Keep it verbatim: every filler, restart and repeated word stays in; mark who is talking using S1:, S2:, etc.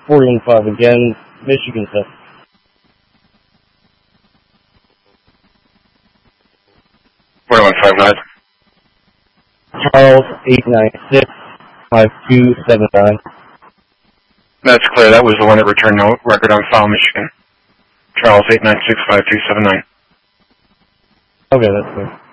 S1: four one five again, Michigan seven.
S2: four one five, go ahead.
S1: Charles, eight nine six, five two seven nine.
S2: That's clear. That was the one that returned no record on file, Michigan. Charles, eight nine six, five two seven nine.
S1: Okay, that's clear.